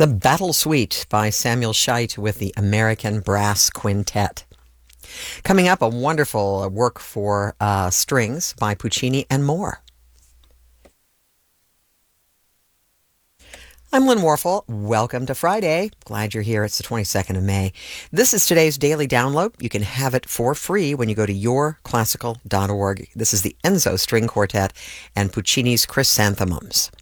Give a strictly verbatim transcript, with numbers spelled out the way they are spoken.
The Battle Suite by Samuel Scheidt with the American Brass Quintet. Coming up, a wonderful work for uh, strings by Puccini and more. I'm Lynn Warfel. Welcome to Friday. Glad you're here. It's the twenty-second of May. This is today's daily download. You can have it for free when you go to your classical dot org. This is the Enzo String Quartet and Puccini's Chrysanthemums.